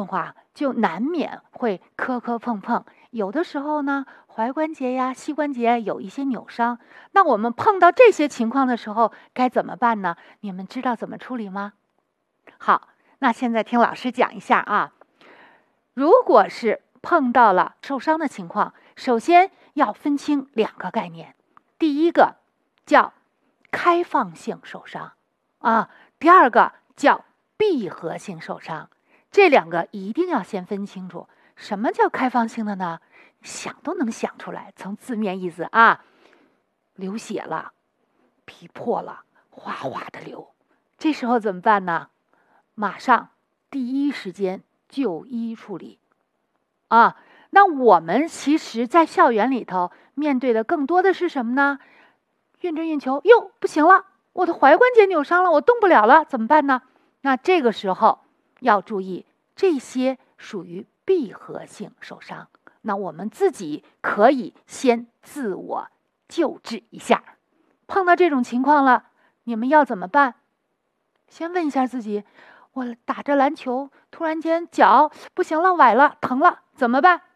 话，就难免会磕磕碰碰。有的时候呢，踝关节呀、膝关节有一些扭伤。那我们碰到这些情况的时候，该怎么办呢？你们知道怎么处理吗？好，那现在听老师讲一下啊。如果是碰到了受伤的情况，首先要分清2个概念。第一个叫开放性受伤啊，第二个叫闭合性受伤。这2个一定要先分清楚。什么叫开放性的呢？想都能想出来，从字面意思啊，流血了，皮破了，哗哗的流，这时候怎么办呢？马上第一时间就医处理啊。那我们其实在校园里头面对的更多的是什么呢？运着运球，哟，不行了，我的踝关节扭伤了，我动不了了，怎么办呢？那这个时候要注意，这些属于闭合性受伤。那我们自己可以先自我救治一下。碰到这种情况了，你们要怎么办？先问一下自己，我打着篮球，突然间脚不行了，崴了，疼了，怎么办？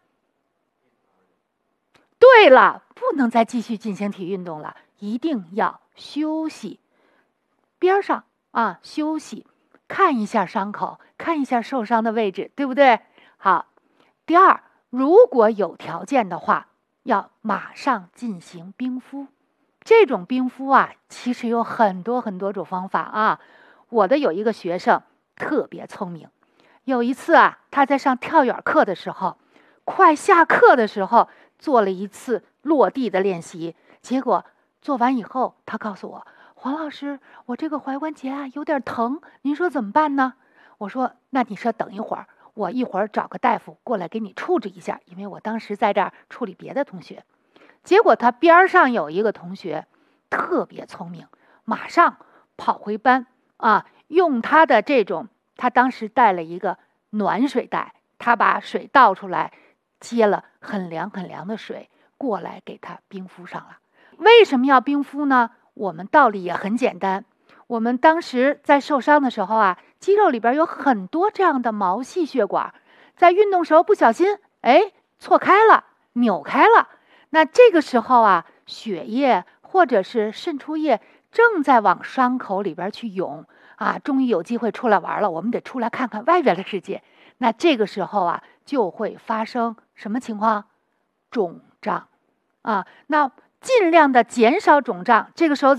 对了，不能再继续进行体育运动了，一定要休息。边上啊，休息，看一下伤口，看一下受伤的位置，对不对？好，第二，如果有条件的话，要马上进行冰敷。这种冰敷啊，其实有很多种方法啊。我的有一个学生特别聪明，有一次啊，他在上跳远课的时候，快下课的时候做了一次落地的练习，结果做完以后，他告诉我，黄老师，我这个踝关节啊有点疼，您说怎么办呢？我说，那你说等一会儿，我一会儿找个大夫过来给你处置一下，因为我当时在这儿处理别的同学。结果他边上有一个同学特别聪明，马上跑回班啊，用他的这种，他当时带了一个暖水袋，他把水倒出来，接了很凉的水过来给他冰敷上了。为什么要冰敷呢？我们道理也很简单，我们当时在受伤的时候啊，肌肉里边有很多这样的毛细血管，在运动时候不小心错开了，扭开了。那这个时候啊，血液或者是渗出液正在往伤口里边去涌啊，终于有机会出来玩了，我们得出来看看外边的世界。那这个时候啊，就会发生什么情况？肿胀啊，那尽量的减少肿胀。这个时候